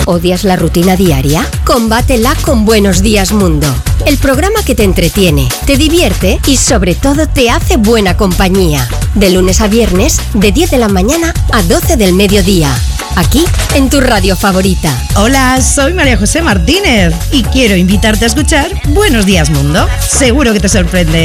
¿Odias la rutina diaria? Combátela con Buenos Días Mundo. El programa que te entretiene, te divierte y sobre todo te hace buena compañía. De lunes a viernes, de 10 de la mañana a 12 del mediodía. Aquí, en tu radio favorita. Hola, soy María José Martínez y quiero invitarte a escuchar Buenos Días Mundo. Seguro que te sorprende.